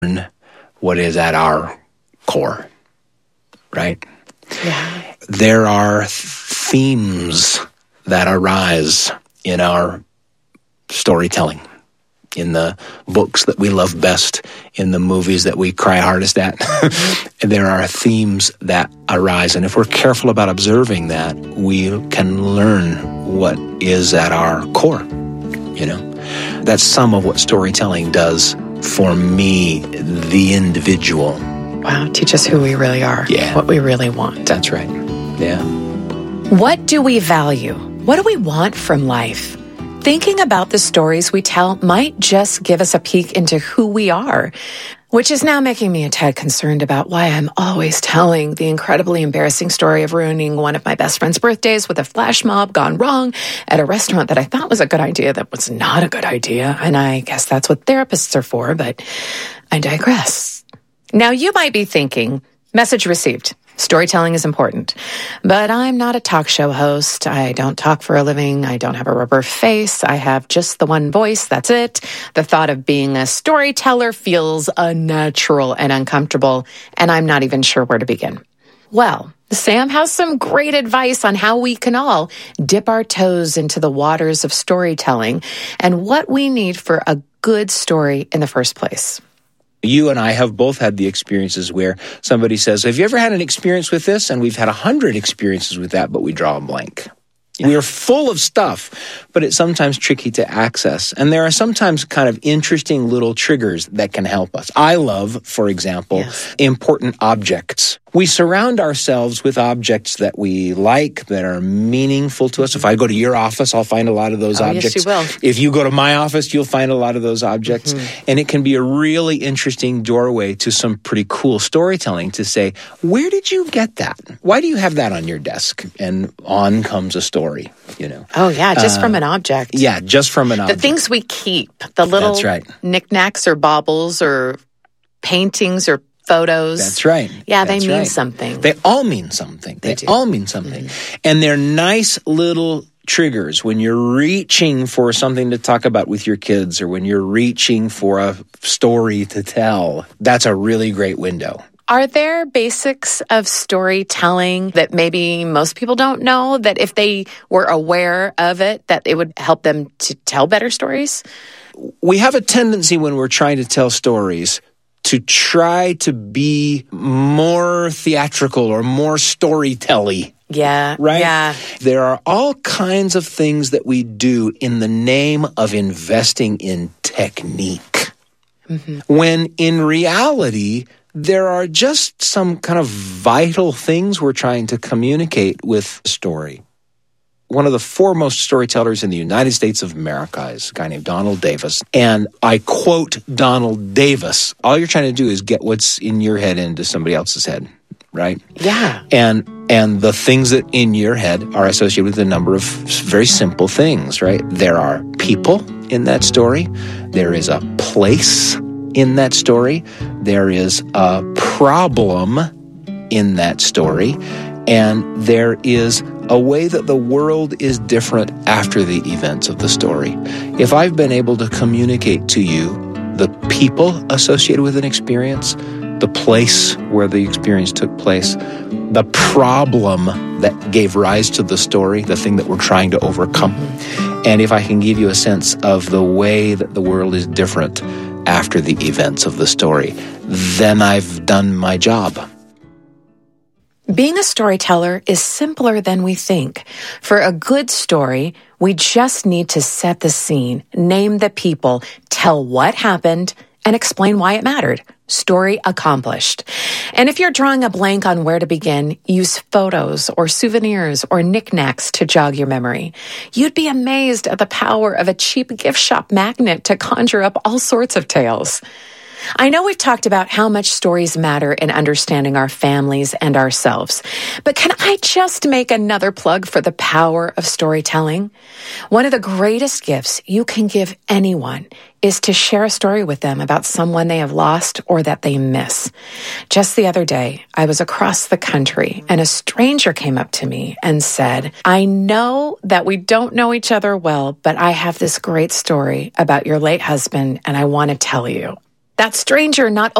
what is at our core, right? Yeah. There are themes that arise in our storytelling, in the books that we love best, in the movies that we cry hardest at. There are themes that arise, and if we're careful about observing that, we can learn what is at our core, That's some of what storytelling does for me, the individual. Wow, teach us who we really are, what we really want. That's right, yeah. What do we value? What do we want from life? Thinking about the stories we tell might just give us a peek into who we are, which is now making me a tad concerned about why I'm always telling the incredibly embarrassing story of ruining one of my best friend's birthdays with a flash mob gone wrong at a restaurant that I thought was a good idea that was not a good idea. And I guess that's what therapists are for, but I digress. Now you might be thinking, message received. Storytelling is important, but I'm not a talk show host. I don't talk for a living. I don't have a rubber face. I have just the one voice. That's it. The thought of being a storyteller feels unnatural and uncomfortable, and I'm not even sure where to begin. Well, Sam has some great advice on how we can all dip our toes into the waters of storytelling and what we need for a good story in the first place. You and I have both had the experiences where somebody says, have you ever had an experience with this? And we've had 100 experiences with that, but we draw a blank. Yeah. We're full of stuff, but it's sometimes tricky to access. And there are sometimes kind of interesting little triggers that can help us. I love, for example, important objects. We surround ourselves with objects that we like, that are meaningful to us. If I go to your office, I'll find a lot of those objects. Yes, you will. If you go to my office, you'll find a lot of those objects. Mm-hmm. And it can be a really interesting doorway to some pretty cool storytelling to say, where did you get that? Why do you have that on your desk? And on comes a story, Oh, yeah, just from an object. Yeah, just from an object. The things we keep, the little knickknacks or baubles or paintings or photos. That's right. Yeah, they mean something. They all mean something. They all mean something. Mm-hmm. And they're nice little triggers when you're reaching for something to talk about with your kids or when you're reaching for a story to tell. That's a really great window. Are there basics of storytelling that maybe most people don't know, that if they were aware of it, that it would help them to tell better stories? We have a tendency when we're trying to tell stories to try to be more theatrical or more storytelly. Yeah. Right? Yeah. There are all kinds of things that we do in the name of investing in technique. Mm-hmm. When in reality, there are just some kind of vital things we're trying to communicate with story. One of the foremost storytellers in the United States of America is a guy named Donald Davis. And I quote Donald Davis. All you're trying to do is get what's in your head into somebody else's head, right? Yeah. And the things that in your head are associated with a number of very simple things, right? There are people in that story. There is a place in that story. There is a problem in that story. And there is a way that the world is different after the events of the story. If I've been able to communicate to you the people associated with an experience, the place where the experience took place, the problem that gave rise to the story, the thing that we're trying to overcome, and if I can give you a sense of the way that the world is different after the events of the story, then I've done my job. Being a storyteller is simpler than we think. For a good story, we just need to set the scene, name the people, tell what happened, and explain why it mattered. Story accomplished. And if you're drawing a blank on where to begin, use photos or souvenirs or knickknacks to jog your memory. You'd be amazed at the power of a cheap gift shop magnet to conjure up all sorts of tales. I know we've talked about how much stories matter in understanding our families and ourselves, but can I just make another plug for the power of storytelling? One of the greatest gifts you can give anyone is to share a story with them about someone they have lost or that they miss. Just the other day, I was across the country and a stranger came up to me and said, I know that we don't know each other well, but I have this great story about your late husband and I want to tell you. That stranger not